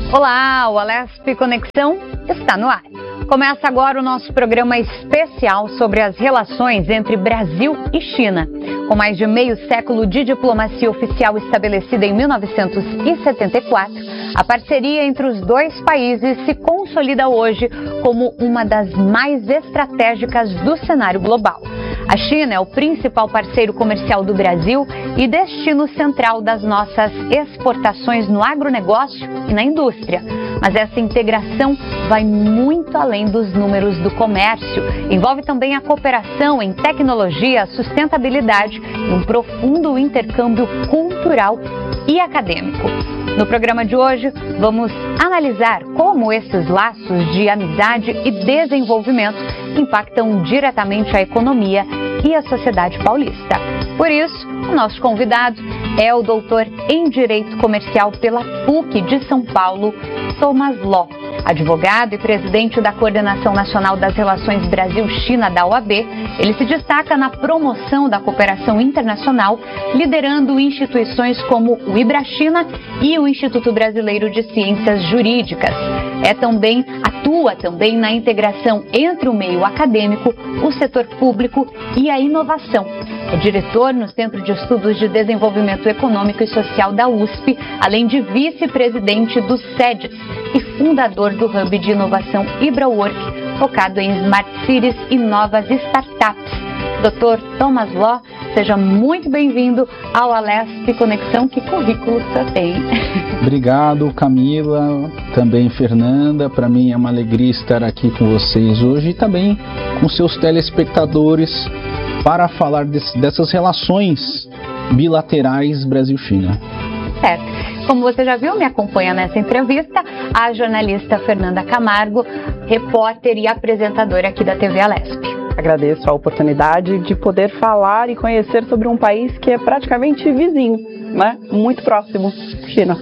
Olá, o Alesp Conexão está no ar. Começa agora o nosso programa especial sobre as relações entre Brasil e China. Com mais de meio século de diplomacia oficial estabelecida em 1974, a parceria entre os dois países se consolida hoje como uma das mais estratégicas do cenário global. A China é o principal parceiro comercial do Brasil e destino central das nossas exportações no agronegócio e na indústria. Mas essa integração vai muito além dos números do comércio. Envolve também a cooperação em tecnologia, sustentabilidade e um profundo intercâmbio cultural e acadêmico. No programa de hoje, vamos analisar como esses laços de amizade e desenvolvimento impactam diretamente a economia e a sociedade paulista. Por isso, o nosso convidado é o doutor em Direito Comercial pela PUC de São Paulo, Thomas Law. Advogado e presidente da Coordenação Nacional das Relações Brasil-China da OAB, ele se destaca na promoção da cooperação internacional, liderando instituições como o IBRA-China e o Instituto Brasileiro de Ciências Jurídicas. Atua também na integração entre o meio acadêmico, o setor público e a inovação. É diretor no Centro de Estudos de Desenvolvimento Econômico e Social da USP, além de vice-presidente do SEDES e fundador do Hub de Inovação IBRA-Work, focado em Smart Cities e novas startups. Dr. Thomas Law, seja muito bem-vindo ao Alesp Conexão. Que currículo você tem? Obrigado, Camila, também Fernanda. Para mim é uma alegria estar aqui com vocês hoje e também com seus telespectadores para falar dessas relações bilaterais Brasil-China. Certo. Como você já viu, me acompanha nessa entrevista a jornalista Fernanda Camargo, repórter e apresentadora aqui da TV Alesp. Agradeço a oportunidade de poder falar e conhecer sobre um país que é praticamente vizinho, né? Muito próximo, China.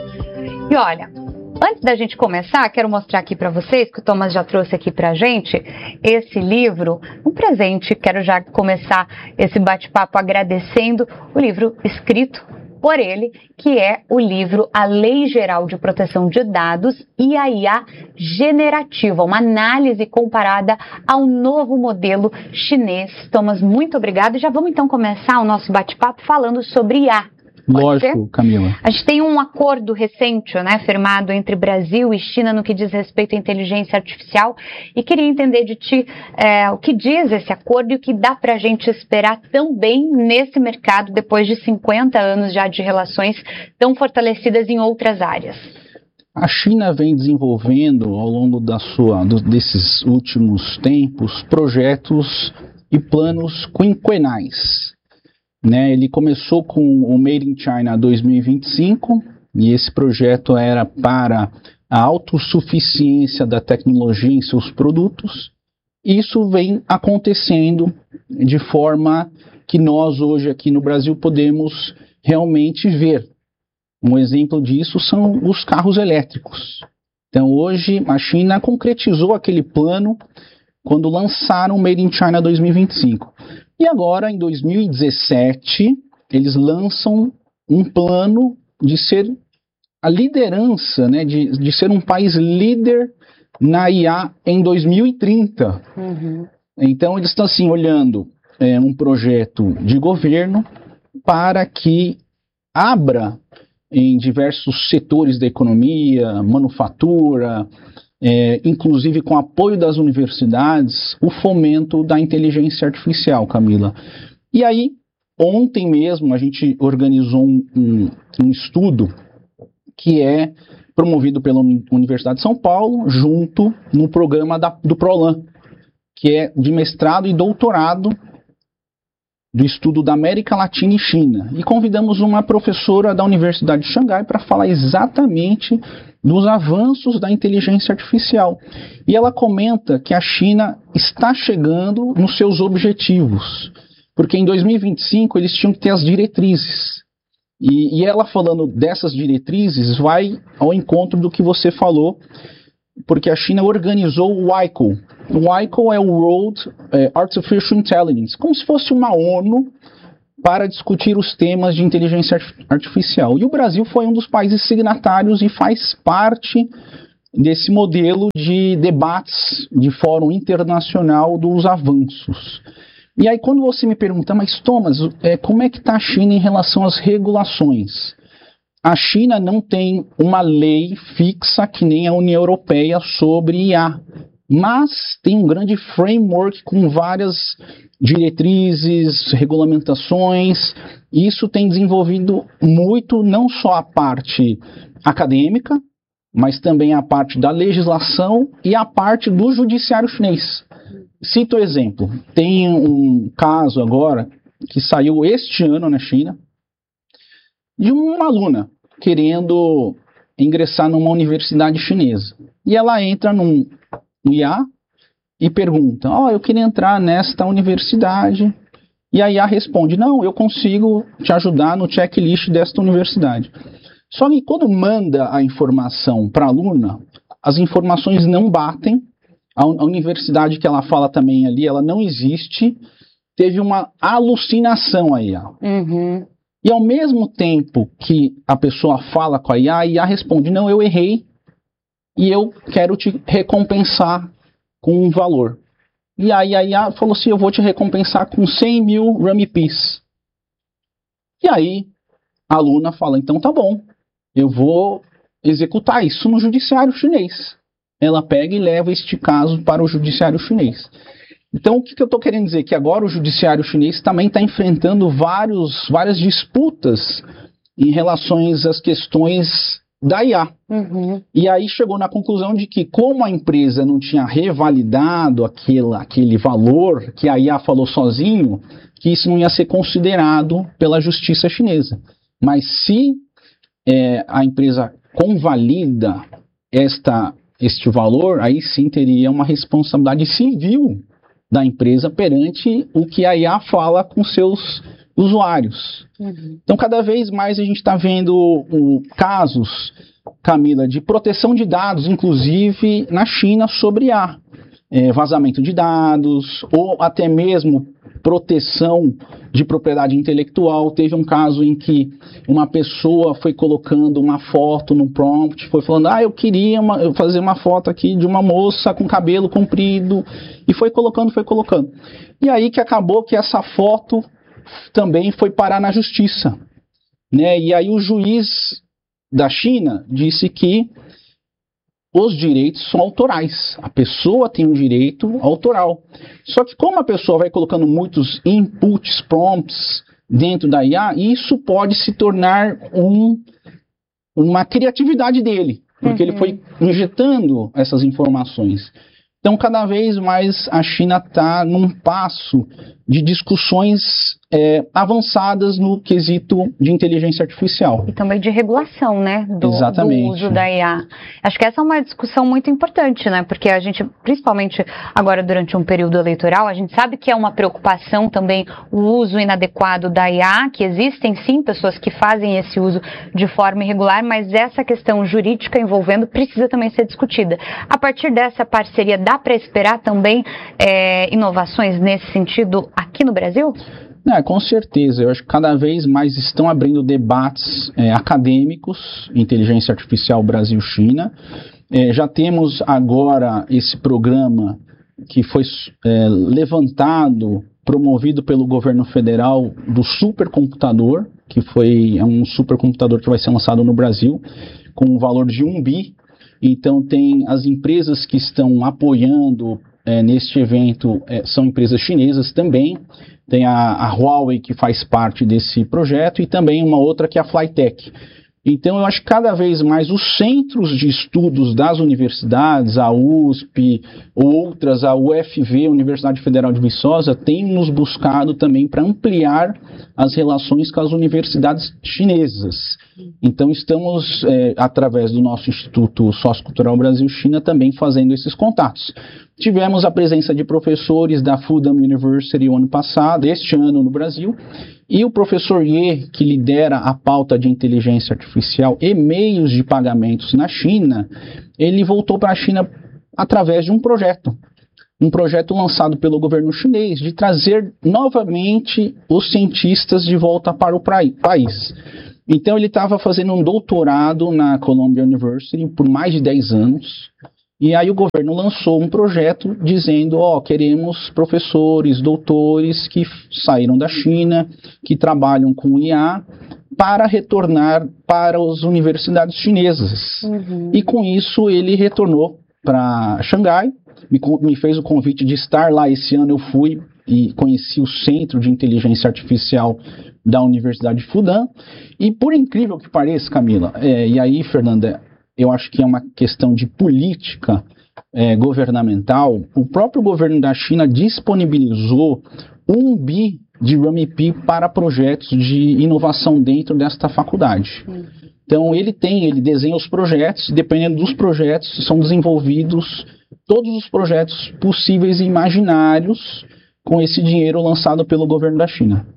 E olha, antes da gente começar, quero mostrar aqui para vocês, que o Thomas já trouxe aqui para a gente, esse livro, um presente. Quero já começar esse bate-papo agradecendo o livro escrito por ele, que é o livro A Lei Geral de Proteção de Dados e a IA Generativa, uma análise comparada ao novo modelo chinês. Thomas, muito obrigada. E já vamos então começar o nosso bate-papo falando sobre IA. Lógico, Camila. A gente tem um acordo recente, né, firmado entre Brasil e China no que diz respeito à inteligência artificial, e queria entender de ti o que diz esse acordo e o que dá para a gente esperar também nesse mercado depois de 50 anos já de relações tão fortalecidas em outras áreas. A China vem desenvolvendo ao longo desses últimos tempos projetos e planos quinquenais. Ele começou com o Made in China 2025 e esse projeto era para a autossuficiência da tecnologia em seus produtos. Isso vem acontecendo de forma que nós hoje aqui no Brasil podemos realmente ver. Um exemplo disso são os carros elétricos. Então hoje a China concretizou aquele plano quando lançaram o Made in China 2025. E agora, em 2017, eles lançam um plano de ser a liderança, de ser um país líder na IA em 2030. Uhum. Então, eles estão assim, olhando um projeto de governo para que abra em diversos setores da economia, manufatura, inclusive com apoio das universidades, o fomento da inteligência artificial, Camila. E aí, ontem mesmo, a gente organizou um estudo que é promovido pela Universidade de São Paulo, junto no programa do PROLAN, que é de mestrado e doutorado do estudo da América Latina e China. E convidamos uma professora da Universidade de Xangai para falar exatamente dos avanços da inteligência artificial. E ela comenta que a China está chegando nos seus objetivos, porque em 2025 eles tinham que ter as diretrizes. E ela falando dessas diretrizes vai ao encontro do que você falou, porque a China organizou o WICO. O WICO é o World Artificial Intelligence, como se fosse uma ONU para discutir os temas de inteligência artificial. E o Brasil foi um dos países signatários e faz parte desse modelo de debates de fórum internacional dos avanços. E aí quando você me pergunta, mas Thomas, como é que está a China em relação às regulações? A China não tem uma lei fixa que nem a União Europeia sobre IA, mas tem um grande framework com várias diretrizes, regulamentações, e isso tem desenvolvido muito não só a parte acadêmica, mas também a parte da legislação e a parte do judiciário chinês. Cito o exemplo, tem um caso agora que saiu este ano na China, de uma aluna querendo ingressar numa universidade chinesa. E ela entra no IA e pergunta, eu queria entrar nesta universidade. E a IA responde, não, eu consigo te ajudar no checklist desta universidade. Só que quando manda a informação para a aluna, as informações não batem. A universidade que ela fala também ali, ela não existe. Teve uma alucinação aí. Uhum. E ao mesmo tempo que a pessoa fala com a IA responde, não, eu errei e eu quero te recompensar com um valor. E aí a IA falou assim, eu vou te recompensar com 100 mil RMBs. E aí a aluna fala, então tá bom, eu vou executar isso no judiciário chinês. Ela pega e leva este caso para o judiciário chinês. Então, o que eu estou querendo dizer? Que agora o judiciário chinês também está enfrentando várias disputas em relação às questões da IA. Uhum. E aí chegou na conclusão de que, como a empresa não tinha revalidado aquele valor que a IA falou sozinho, que isso não ia ser considerado pela justiça chinesa. Mas se a empresa convalida este valor, aí sim teria uma responsabilidade civil da empresa perante o que a IA fala com seus usuários. Uhum. Então, cada vez mais a gente está vendo casos, Camila, de proteção de dados, inclusive na China, sobre IA. Vazamento de dados, ou até mesmo proteção de propriedade intelectual. Teve um caso em que uma pessoa foi colocando uma foto no prompt, foi falando, eu queria fazer uma foto aqui de uma moça com cabelo comprido, e foi colocando. E aí que acabou que essa foto também foi parar na justiça, né? E aí o juiz da China disse que os direitos são autorais. A pessoa tem um direito autoral. Só que como a pessoa vai colocando muitos inputs, prompts dentro da IA, isso pode se tornar uma criatividade dele, porque ele foi injetando essas informações. Então, cada vez mais a China está num passo de discussões avançadas no quesito de inteligência artificial. E também de regulação, né? Do uso da IA. Acho que essa é uma discussão muito importante, né? Porque a gente, principalmente agora durante um período eleitoral, a gente sabe que é uma preocupação também o uso inadequado da IA, que existem sim pessoas que fazem esse uso de forma irregular, mas essa questão jurídica envolvendo precisa também ser discutida. A partir dessa parceria, dá para esperar também inovações nesse sentido aqui no Brasil? Com certeza. Eu acho que cada vez mais estão abrindo debates acadêmicos, inteligência artificial Brasil-China. Já temos agora esse programa que foi levantado, promovido pelo governo federal, do supercomputador, que é um supercomputador que vai ser lançado no Brasil, com um valor de 1 bi. Então tem as empresas que estão apoiando neste evento, são empresas chinesas também. Tem a Huawei, que faz parte desse projeto, e também uma outra que é a Flytek. Então, eu acho que cada vez mais os centros de estudos das universidades, a USP, outras, a UFV, Universidade Federal de Viçosa, têm nos buscado também para ampliar as relações com as universidades chinesas. Então, estamos, através do nosso Instituto Sociocultural Brasil-China, também fazendo esses contatos. Tivemos a presença de professores da Fudan University o ano passado, este ano no Brasil, e o professor Ye, que lidera a pauta de inteligência artificial e meios de pagamentos na China, ele voltou para a China através de um projeto. um projeto lançado pelo governo chinês de trazer novamente os cientistas de volta para o país. Então ele estava fazendo um doutorado na Columbia University por mais de 10 anos, e aí o governo lançou um projeto dizendo, queremos professores, doutores que saíram da China, que trabalham com IA, para retornar para as universidades chinesas. E com isso ele retornou para Xangai, me fez o convite de estar lá. Esse ano eu fui e conheci o Centro de Inteligência Artificial da Universidade de Fudan. E por incrível que pareça, Camila, e aí, Fernanda, eu acho que é uma questão de política governamental, o próprio governo da China disponibilizou 1 bi de RMB para projetos de inovação dentro desta faculdade. Então ele desenha os projetos, dependendo dos projetos, são desenvolvidos todos os projetos possíveis e imaginários com esse dinheiro lançado pelo governo da China.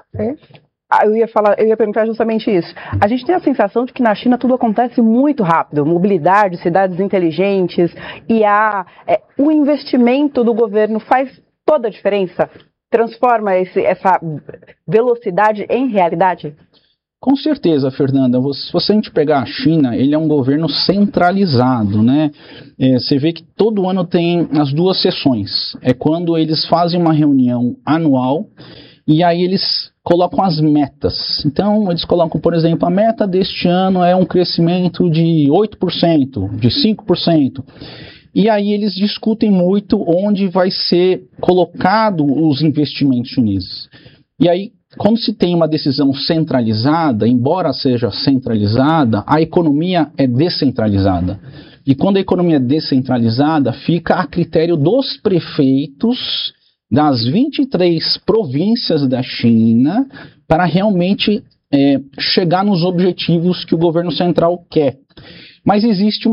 Eu ia perguntar justamente isso. A gente tem a sensação de que na China tudo acontece muito rápido, mobilidade, cidades inteligentes, IA, o investimento do governo faz toda a diferença? Transforma essa velocidade em realidade? Com certeza, Fernanda. Se a gente pegar a China, ele é um governo centralizado, né? Você vê que todo ano tem as 2 sessões. É quando eles fazem uma reunião anual e aí eles colocam as metas. Então, eles colocam, por exemplo, a meta deste ano é um crescimento de 8%, de 5%. E aí eles discutem muito onde vai ser colocado os investimentos chineses. E aí, quando se tem uma decisão centralizada, embora seja centralizada, a economia é descentralizada. E quando a economia é descentralizada, fica a critério dos prefeitos das 23 províncias da China para realmente chegar nos objetivos que o governo central quer. Mas existe